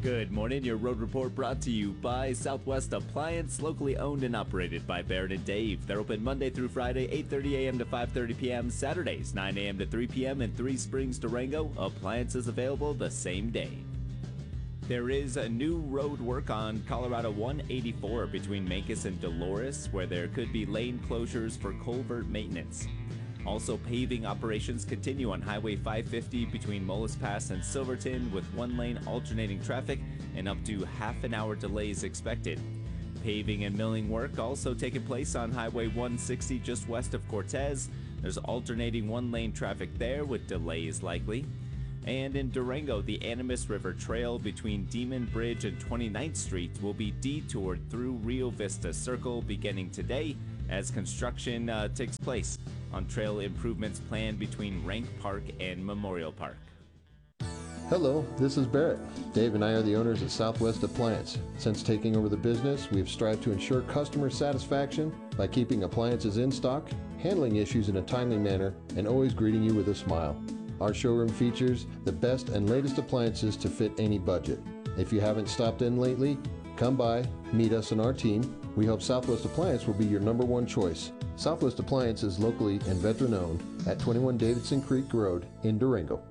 Good morning. Your road report brought to you by Southwest Appliance, locally owned and operated by Barrett and Dave. They're open Monday through Friday, 8:30 a.m. to 5:30 p.m., Saturdays, 9 a.m. to 3 p.m. in Three Springs, Durango. Appliances available the same day. There is a new road work on Colorado 184 between Mancos and Dolores, where there could be lane closures for culvert maintenance. Also, paving operations continue on Highway 550 between Mullis Pass and Silverton, with one-lane alternating traffic and up to half-an-hour delays expected. Paving and milling work also taking place on Highway 160 just west of Cortez. There's alternating one-lane traffic there with delays likely. And in Durango, the Animas River Trail between Demon Bridge and 29th Street will be detoured through Rio Vista Circle beginning today as construction takes place on trail improvements planned between Rank Park and Memorial Park. Hello, this is Barrett. Dave and I are the owners of Southwest Appliance. Since taking over the business, we have strived to ensure customer satisfaction by keeping appliances in stock, handling issues in a timely manner, and always greeting you with a smile. Our showroom features the best and latest appliances to fit any budget. If you haven't stopped in lately, come by, meet us and our team. We hope Southwest Appliance will be your #1 choice. Southwest Appliance is locally and veteran-owned at 21 Davidson Creek Road in Durango.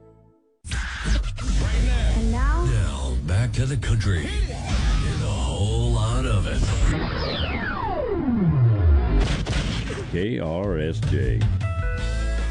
And now, back to the country and a whole lot of it. KRSJ.